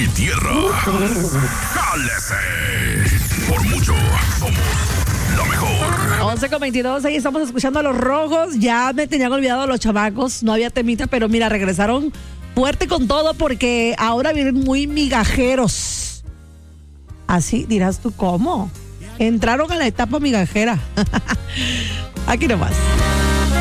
y tierra. ¡Jálese! Por mucho, somos la mejor. 11:22, ahí estamos escuchando a los Rojos. Ya me tenían olvidado los chamacos, no había temita, pero mira, regresaron fuerte con todo porque ahora vienen muy migajeros. Así dirás tú, ¿cómo? Entraron a la etapa migajera. Aquí nomás.